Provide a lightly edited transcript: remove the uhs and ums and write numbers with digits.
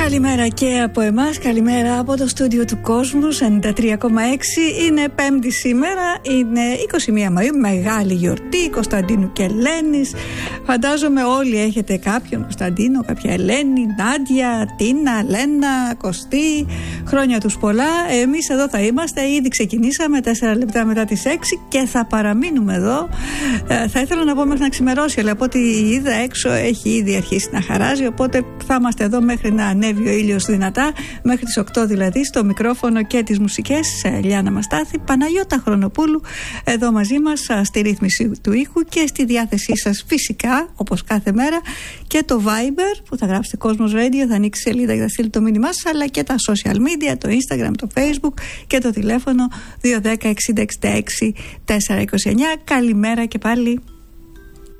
Καλημέρα και από εμάς, καλημέρα από το στούντιο του Κόσμου 93,6. Είναι Πέμπτη σήμερα, είναι 21 Μαΐου, μεγάλη γιορτή Κωνσταντίνου και Ελένης. Φαντάζομαι όλοι έχετε κάποιον Κωνσταντίνο, κάποια Ελένη, Νάντια, Τίνα, Λένα, Κωστή. Χρόνια τους πολλά. Εμείς εδώ θα είμαστε, ήδη ξεκινήσαμε 4 λεπτά μετά τις 6 και θα παραμείνουμε εδώ. Θα ήθελα να πω μέχρι να ξημερώσει, αλλά από ό,τι είδα έξω έχει ήδη αρχίσει να χαράζει, οπότε θα είμαστε εδώ μέχρι να ανέβει ο ήλιος δυνατά, μέχρι τις 8 δηλαδή, στο μικρόφωνο και τις μουσικές Λιάννα Μαστάθη, Παναγιώτα Χρονοπούλου εδώ μαζί μας στη ρύθμιση του ήχου και στη διάθεσή σας φυσικά όπως κάθε μέρα και το Viber που θα γράψετε Κόσμος Radio, θα ανοίξει σελίδα και θα στείλει το μήνυμά σας, αλλά και τα social media, το Instagram, το Facebook και το τηλέφωνο 210 60 66 429. Καλημέρα και πάλι.